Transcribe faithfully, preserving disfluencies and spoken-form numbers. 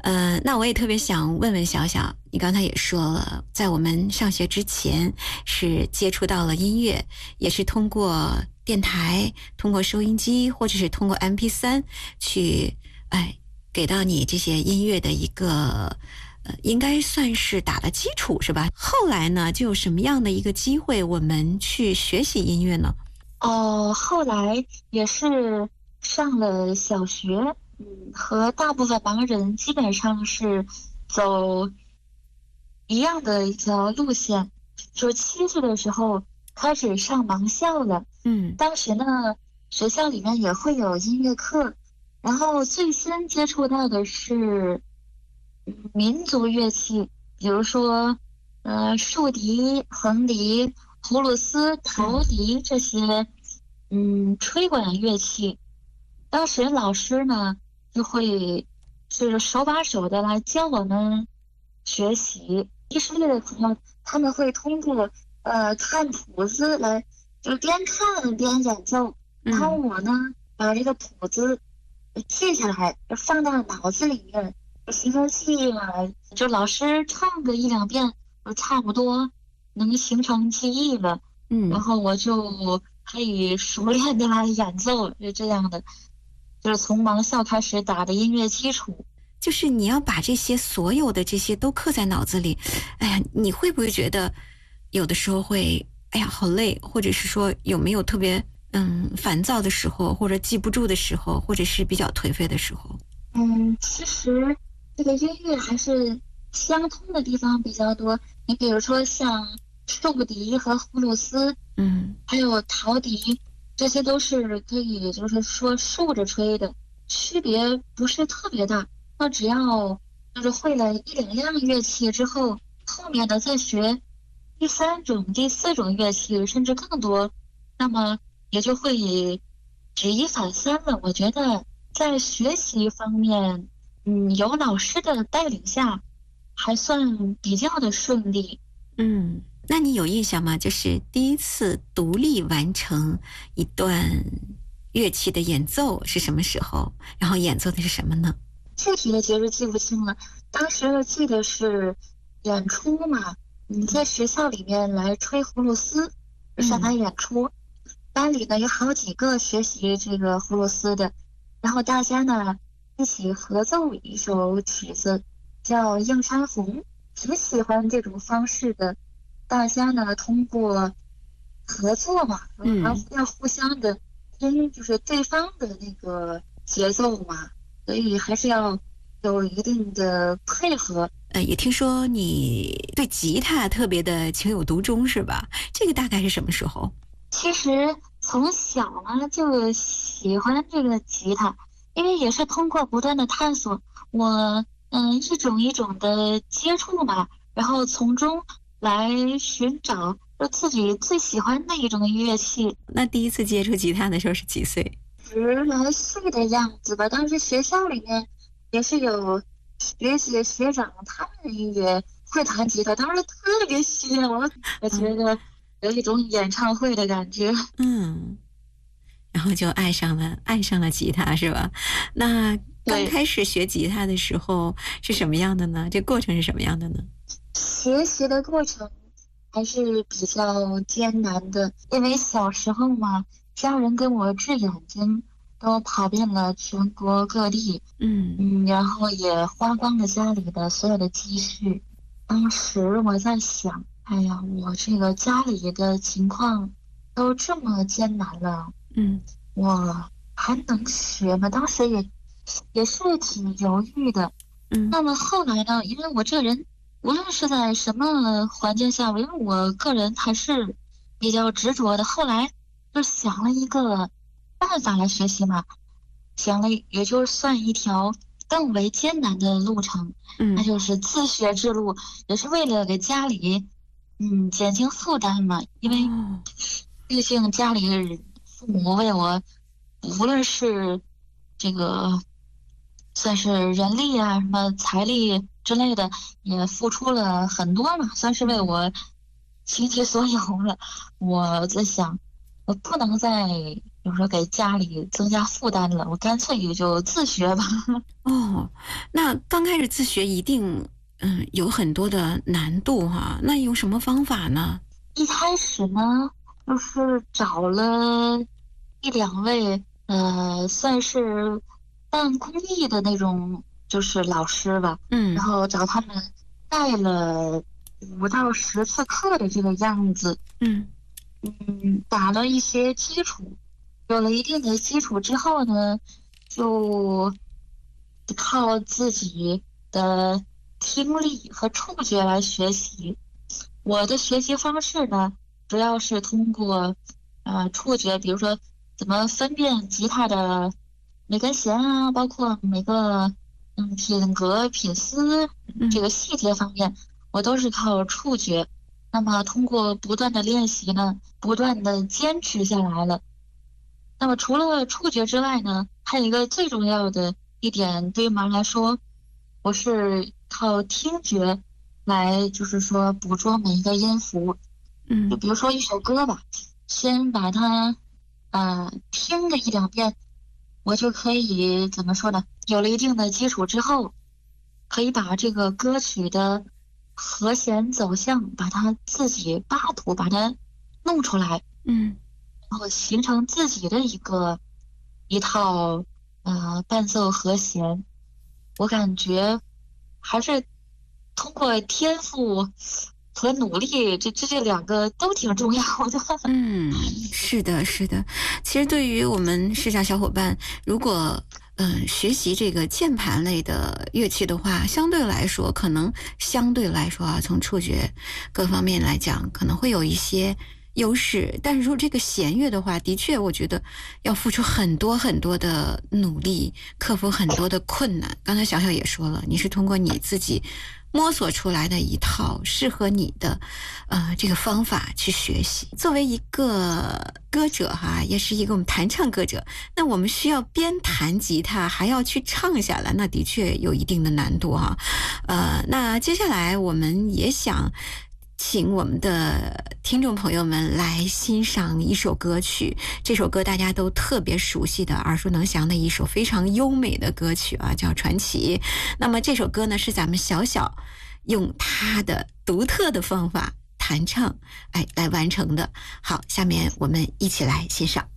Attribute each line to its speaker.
Speaker 1: 呃，那我也特别想问问小小，你刚才也说了，在我们上学之前是接触到了音乐，也是通过电台、通过收音机或者是通过 M P 三 去哎给到你这些音乐的一个呃，应该算是打了基础是吧？后来呢，就有什么样的一个机会我们去学习音乐呢？
Speaker 2: 哦，后来也是上了小学，嗯，和大部分盲人基本上是走一样的一条路线。就七岁的时候开始上盲校了，
Speaker 1: 嗯
Speaker 2: 当时呢，学校里面也会有音乐课，然后最先接触到的是嗯民族乐器，比如说呃竖笛、横笛、葫芦丝、
Speaker 1: 嗯
Speaker 2: 陶笛这些嗯吹管乐器。当时老师呢就会是手把手的来教我们学习。一十岁的时候，他们会通过呃看谱子来，就边看边演奏。然后
Speaker 1: 嗯
Speaker 2: 我呢，把这个谱子记下来，放到脑子里面，形成记忆了。就老师唱个一两遍，就差不多能形成记忆了。然
Speaker 1: 嗯。
Speaker 2: 后我就可以熟练的来演奏，是这样的。就是从盲校开始打的音乐基础。
Speaker 1: 就是你要把这些所有的这些都刻在脑子里，哎呀，你会不会觉得有的时候会，哎呀，好累，或者是说有没有特别嗯烦躁的时候，或者记不住的时候，或者是比较颓废的时候？
Speaker 2: 嗯，其实这个音乐还是相通的地方比较多。你比如说像竖笛和葫芦丝，
Speaker 1: 嗯
Speaker 2: 还有陶笛，这些都是可以就是说竖着吹的，区别不是特别大。那只要就是会了一两样乐器之后，后面的再学第三种、第四种乐器，甚至更多，那么也就会举一反三了。我觉得在学习方面，嗯，有老师的带领下，还算比较的顺利。
Speaker 1: 嗯，那你有印象吗？就是第一次独立完成一段乐器的演奏是什么时候？然后演奏的是什么呢？
Speaker 2: 具体的节日记不清了，当时记得是演出嘛，你在学校里面来吹葫芦丝，上台
Speaker 1: 嗯
Speaker 2: 演出。班里呢有好几个学习这个葫芦丝的，然后大家呢一起合奏一首曲子，叫《映山红》，挺喜欢这种方式的。大家呢通过合作嘛，还
Speaker 1: 嗯。
Speaker 2: 要互相的听，就是对方的那个节奏嘛，所以还是要有一定的配合。
Speaker 1: 呃，也听说你对吉他特别的情有独钟是吧？这个大概是什么时候？
Speaker 2: 其实从小呢就喜欢这个吉他，因为也是通过不断的探索，我嗯一种一种的接触嘛，然后从中来寻找就自己最喜欢的一种乐器。
Speaker 1: 那第一次接触吉他的时候是几岁？
Speaker 2: 十来岁的样子吧，当时学校里面也是有学姐学长，他们也会弹吉他，当时特别炫，我我觉
Speaker 1: 嗯
Speaker 2: 得有一种演唱会的感觉。
Speaker 1: 嗯，然后就爱上了爱上了吉他是吧？那刚
Speaker 2: 对，
Speaker 1: 开始学吉他的时候是什么样的呢？这过程是什么样的呢？
Speaker 2: 学习的过程还是比较艰难的，因为小时候嘛，家人跟我治眼睛，都跑遍了全国各地，
Speaker 1: 嗯
Speaker 2: 嗯，然后也花光了家里的所有的积蓄。当时我在想，哎呀，我这个家里的情况都这么艰难了，
Speaker 1: 嗯
Speaker 2: 我还能学吗？当时也也是挺犹豫的。
Speaker 1: 嗯
Speaker 2: 那么后来呢？因为我这个人，无论是在什么环境下，因为我个人还是比较执着的。后来就想了一个办法来学习嘛，想了也就算一条更为艰难的路程，那
Speaker 1: 嗯
Speaker 2: 就是自学之路，也是为了给家里嗯减轻负担嘛。因为
Speaker 1: 哦
Speaker 2: 毕竟家里人父母为我，无论是这个算是人力啊、什么财力之类的，也付出了很多嘛，算是为
Speaker 1: 嗯
Speaker 2: 我倾其所有了。我在想，我不能再比如说给家里增加负担了，我干脆也就自学吧。
Speaker 1: 哦，那刚开始自学一定嗯有很多的难度哈，那用什么方法呢？
Speaker 2: 一开始呢，就是找了一两位，呃，算是半公益的那种，就是老师吧，然
Speaker 1: 嗯
Speaker 2: 后找他们带了五到十次课的这个样子，
Speaker 1: 嗯
Speaker 2: 嗯，打了一些基础，有了一定的基础之后呢，就靠自己的听力和触觉来学习。我的学习方式呢，主要是通过呃触觉，比如说怎么分辨吉他的每根弦啊，包括每个嗯品格、品丝这
Speaker 1: 嗯
Speaker 2: 个细节方面，我都是靠触觉。那么通过不断的练习呢，不断的坚持下来了。那么除了触觉之外呢，还有一个最重要的一点，对于盲人来说，我是靠听觉来，就是说捕捉每一个音符。就
Speaker 1: 嗯
Speaker 2: 比如说一首歌吧，先把它呃听个一两遍，我就可以怎么说呢？有了一定的基础之后，可以把这个歌曲的和弦走向，把它自己扒图，把它弄出来。
Speaker 1: 嗯。
Speaker 2: 然后形成自己的一个一套呃伴奏和弦。我感觉还是通过天赋和努力，这这这两个都挺重要的。
Speaker 1: 嗯，是的，是的。其实对于我们视障小伙伴，如果嗯、呃学习这个键盘类的乐器的话，相对来说，可能相对来说啊，从触觉各方面来讲，可能会有一些优势。但是如果这个弦乐的话，的确我觉得要付出很多很多的努力，克服很多的困难。刚才小小也说了，你是通过你自己摸索出来的一套适合你的呃这个方法去学习。作为一个歌者哈，也是一个我们弹唱歌者，那我们需要边弹吉他还要去唱下来，那的确有一定的难度哈。呃，那接下来我们也想请我们的听众朋友们来欣赏一首歌曲，这首歌大家都特别熟悉的、耳熟能详的一首非常优美的歌曲啊，叫《传奇》。那么这首歌呢，是咱们小小用他的独特的方法弹唱，哎，来完成的。好，下面我们一起来欣赏。